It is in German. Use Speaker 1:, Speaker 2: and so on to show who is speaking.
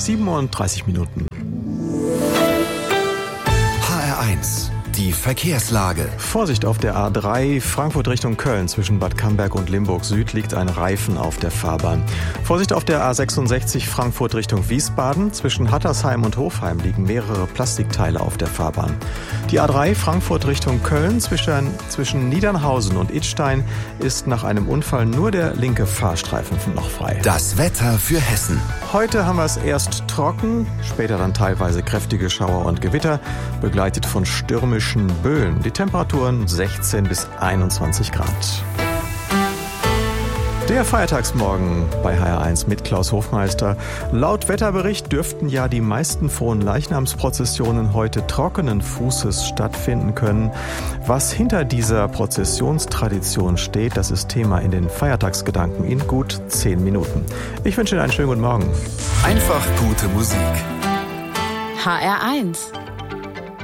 Speaker 1: 7:30 Minuten.
Speaker 2: HR1, die Verkehrslage.
Speaker 1: Vorsicht auf der A3 Frankfurt Richtung Köln. Zwischen Bad Camberg und Limburg Süd liegt ein Reifen auf der Fahrbahn. Vorsicht auf der A66 Frankfurt Richtung Wiesbaden. Zwischen Hattersheim und Hofheim liegen mehrere Plastikteile auf der Fahrbahn. Die A3 Frankfurt Richtung Köln zwischen Niedernhausen und Idstein ist nach einem Unfall nur der linke Fahrstreifen noch frei.
Speaker 2: Das Wetter für Hessen.
Speaker 1: Heute haben wir es erst trocken, später dann teilweise kräftige Schauer und Gewitter, begleitet von stürmischen Böen. Die Temperaturen 16 bis 21 Grad. Der Feiertagsmorgen bei HR1 mit Klaus Hofmeister. Laut Wetterbericht dürften ja die meisten Fronleichnamsprozessionen heute trockenen Fußes stattfinden können. Was hinter dieser Prozessionstradition steht, das ist Thema in den Feiertagsgedanken in gut 10 Minuten. Ich wünsche Ihnen einen schönen guten Morgen.
Speaker 2: Einfach gute Musik.
Speaker 3: HR1